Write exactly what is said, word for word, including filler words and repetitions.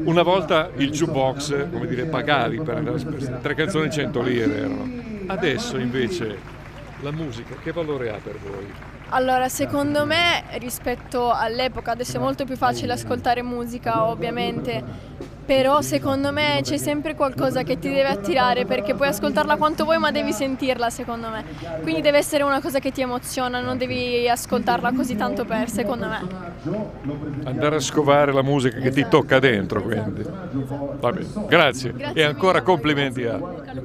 Una volta il jukebox, come dire, pagavi per andare a spendere tre canzoni cento lire erano. Adesso invece la musica che valore ha per voi? Allora, secondo me, rispetto all'epoca, adesso è molto più facile ascoltare musica, ovviamente, però secondo me c'è sempre qualcosa che ti deve attirare, perché puoi ascoltarla quanto vuoi, ma devi sentirla, secondo me. Quindi deve essere una cosa che ti emoziona, non devi ascoltarla così tanto per, secondo me. Andare a scovare la musica che ti Esatto. tocca dentro, quindi. Va bene, grazie. Grazie E ancora mille a voi. complimenti a...